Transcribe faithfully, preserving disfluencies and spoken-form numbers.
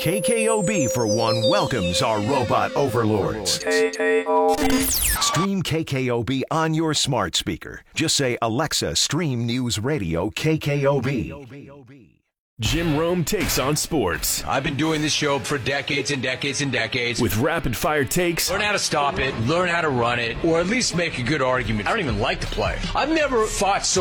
K K O B, for one, welcomes our robot overlords. Stream K K O B on your smart speaker. Just say, Alexa, stream News Radio K K O B. Jim Rome takes on sports. I've been doing this show for decades and decades and decades. With rapid-fire takes. Learn how to stop it, learn how to run it, or at least make a good argument. I don't even like to play. I've never fought so